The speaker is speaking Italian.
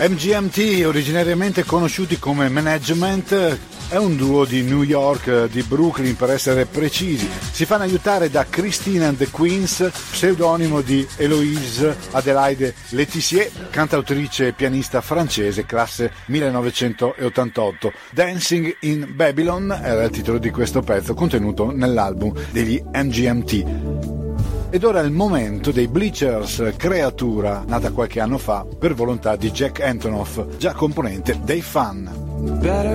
MGMT, originariamente conosciuti come Management, è un duo di New York, di Brooklyn per essere precisi. Si fanno aiutare da Christine and the Queens, pseudonimo di Héloïse Adélaïde Letizier, cantautrice e pianista francese, classe 1988. Dancing in Babylon era il titolo di questo pezzo contenuto nell'album degli MGMT. Ed ora è il momento dei Bleachers, creatura nata qualche anno fa per volontà di Jack Antonoff, già componente dei Fun.